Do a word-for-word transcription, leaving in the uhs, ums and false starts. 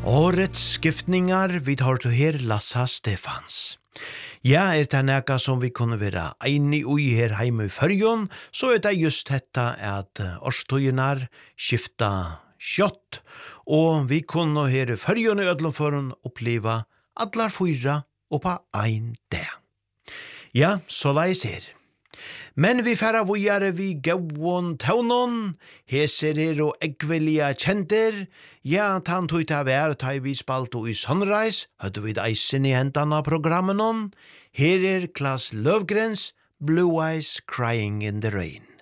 Årets skiftningar vi tar til her Lassa Stefans. Ja, er det nægget som vi kunne være enig ui her heime i Førjon, så er det just dette at årstøyenar skifta kjøtt, og vi kunne her i Førjon i Ødlomføren oppleva allar fyra og på ein dag. Ja, så leis her. Men vi færa vujare vi gauon taunon, heser er og eggvelia kjenter, ja, tan tuita vær ta vi spalto i Sunrise, høyde vi eisen i hentan av programmen on, her er Klas Løvgrens, Blue Eyes Crying in the Rain.